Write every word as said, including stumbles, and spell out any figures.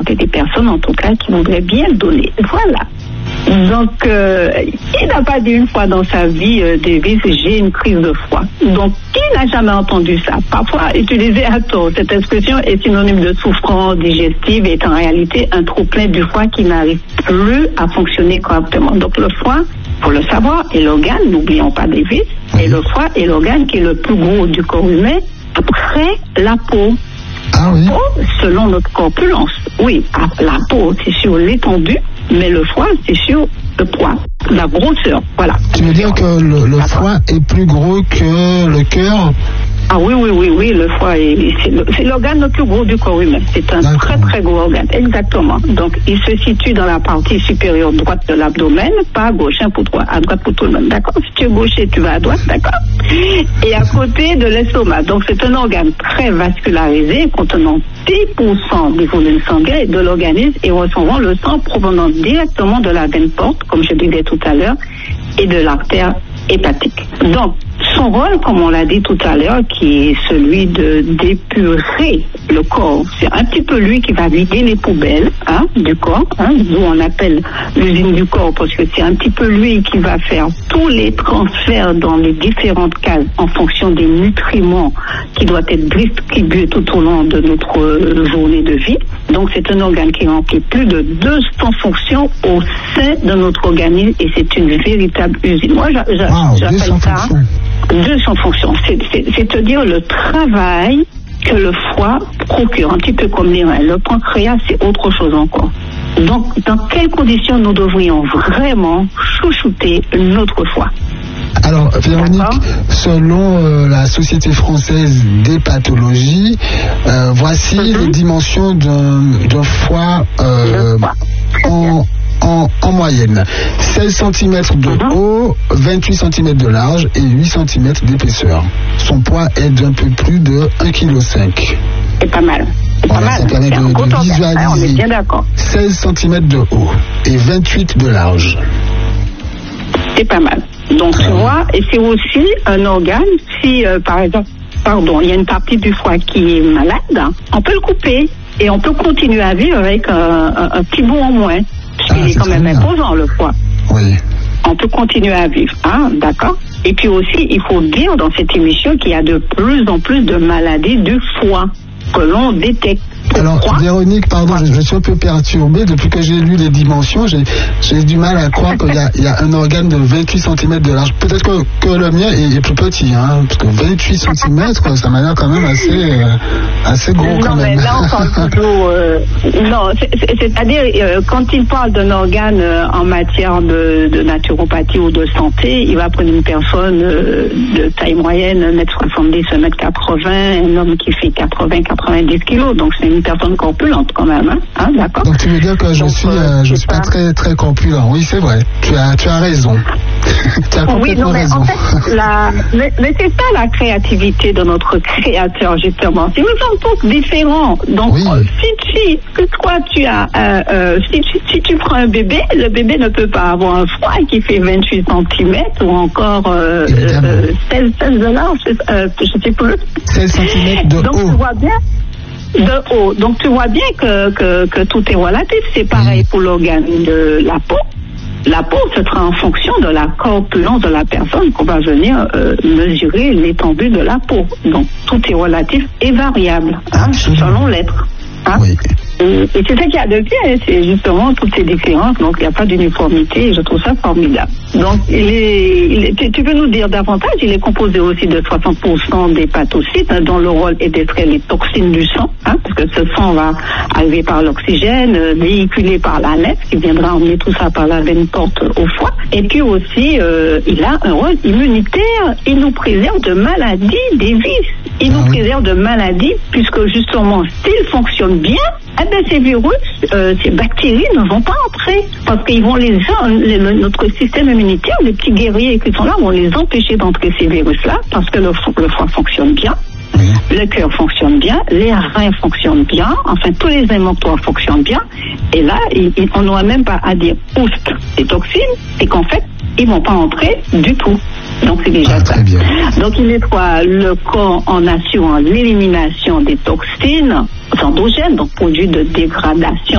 et des personnes, en tout cas, qui voudraient bien donner. Voilà. Donc, euh, qui n'a pas dit une fois dans sa vie, euh, Davis, j'ai une crise de foie? Donc, qui n'a jamais entendu ça? Parfois, utiliser à tort, cette expression est synonyme de souffrance digestive et est en réalité un trop-plein du foie qui n'arrive plus à fonctionner correctement. Donc, le foie, faut le savoir, est l'organe, n'oublions pas Davis, et le foie est l'organe qui est le plus gros du corps humain après la peau. Ah oui. La peau, selon notre corpulence. Oui, la peau, c'est sur l'étendue, mais le foie, c'est sur le poids, la grosseur. Voilà. Tu veux dire que le, le foie est plus gros que le cœur? Ah oui, oui, oui, oui, le foie, est, c'est, le, c'est l'organe le plus gros du corps humain. C'est un D'accord. très, très gros organe. Exactement. Donc, il se situe dans la partie supérieure droite de l'abdomen, pas à gauche, hein, pour toi, à droite pour tout le monde. D'accord? Si tu es gaucher, tu vas à droite, d'accord? Et à côté de l'estomac. Donc, c'est un organe très vascularisé, contenant dix pour cent du volume sanguin de l'organisme et recevant le sang provenant directement de la veine porte, comme je disais tout à l'heure, et de l'artère hépatique. Donc, son rôle, comme on l'a dit tout à l'heure, qui est celui de d'épurer le corps, c'est un petit peu lui qui va vider les poubelles hein, du corps, hein, d'où on appelle l'usine du corps, parce que c'est un petit peu lui qui va faire tous les transferts dans les différentes cases en fonction des nutriments qui doivent être distribués tout au long de notre euh, journée de vie. Donc c'est un organe qui remplit plus de deux cents fonctions au sein de notre organisme et c'est une véritable usine. Moi j'a, j'a, wow, j'appelle ça deux cents fonctions. C'est, c'est, c'est-à-dire le travail que le foie procure, un petit peu comme les reins. Le pancréas, c'est autre chose encore. Donc, dans quelles conditions nous devrions vraiment chouchouter notre foie? Alors, Véronique, D'accord. selon euh, la Société française des pathologies, euh, voici mm-hmm. les dimensions d'un, d'un foie, euh, foie. En, en, en moyenne. seize centimètres de mm-hmm. haut, vingt-huit centimètres de large et huit centimètres d'épaisseur. Son poids est d'un peu plus de un virgule cinq kilos. C'est pas mal. C'est voilà, pas mal. Ça permet c'est de, de visualiser ah, on est bien d'accord. seize centimètres de haut et vingt-huit de large. C'est pas mal. Donc, tu vois, et c'est aussi un organe, si, euh, par exemple, pardon, il y a une partie du foie qui est malade, on peut le couper et on peut continuer à vivre avec un, un, un petit bout en moins. Ah, il est quand même imposant, le foie. Oui. On peut continuer à vivre, hein, d'accord? Et puis aussi, il faut dire dans cette émission qu'il y a de plus en plus de maladies du foie que l'on détecte. Alors, Véronique, pardon, je, je suis un peu perturbé. Depuis que j'ai lu les dimensions, j'ai, j'ai du mal à croire qu'il y a, il y a un organe de vingt-huit centimètres de large. Peut-être que, que le mien est, est plus petit, hein, parce que vingt-huit centimètres, ça m'a l'air quand même assez, euh, assez gros non, quand même. Mais là, on parle plutôt, euh, non, c'est, c'est, c'est-à-dire, euh, quand il parle d'un organe euh, en matière de, de naturopathie ou de santé, il va prendre une personne euh, de taille moyenne, un mètre soixante-dix, un mètre quatre-vingts, un homme qui fait quatre-vingts quatre-vingt-dix kilos, donc c'est une personne corpulente quand même, hein, hein, d'accord. Donc tu veux dire que je Donc, suis, euh, je suis pas, pas très très corpulent. Oui, c'est vrai. Tu as, tu as raison. tu as complètement oui, non, mais raison. En fait, la, mais, mais c'est ça la créativité de notre créateur justement. Si nous sommes tous différents, donc oui. si tu, que toi tu as, euh, euh, si tu, si tu prends un bébé, le bébé ne peut pas avoir un foie qui fait vingt-huit centimètres ou encore euh, euh, seize, seize de large, euh, je sais plus. seize centimètres de Donc, haut. Donc tu vois bien. De haut. Donc tu vois bien que, que, que tout est relatif. C'est pareil pour l'organe de la peau. La peau, ce sera en fonction de la corpulence de la personne qu'on va venir euh, mesurer l'étendue de la peau. Donc tout est relatif et variable, hein, selon l'être. Hein? Oui. Et, et c'est ça qu'il y a de bien, c'est justement toutes ces différences, donc il n'y a pas d'uniformité, et je trouve ça formidable. Donc, il est, il est, tu, tu peux nous dire davantage, il est composé aussi de soixante pour cent d'hépatocytes, hein, dont le rôle est d'extraire les toxines du sang, hein, parce que ce sang va arriver par l'oxygène, euh, véhiculé par la nef, qui viendra emmener tout ça par la veine porte au foie. Et puis aussi, euh, il a un rôle immunitaire, il nous préserve de maladies, des vices. Il nous préserve de maladies, puisque justement, s'il fonctionne bien, eh ben, ces virus, euh, ces bactéries ne vont pas entrer. Parce qu'ils vont les, les, notre système immunitaire, les petits guerriers qui sont là, vont les empêcher d'entrer ces virus-là, parce que le, le foie fonctionne bien, le cœur fonctionne bien, les reins fonctionnent bien, enfin, tous les émonctoires fonctionnent bien. Et là, il, il, on n'aura même pas à dire oust, les toxines, et qu'en fait, ils ne vont pas entrer du tout. Donc c'est déjà ah, ça. Donc il nettoie le corps en assurant l'élimination des toxines endogènes, donc produits de dégradation